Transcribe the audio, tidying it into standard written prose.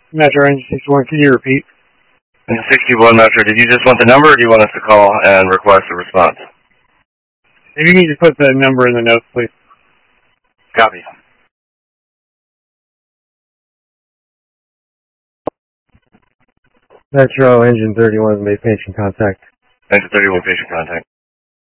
Metro Engine 61, can you repeat? 61 Metro, did you just want the number or do you want us to call and request a response? If you can just put the number in the notes, please. Copy. Metro Engine 31, made patient contact. Engine 31, patient contact.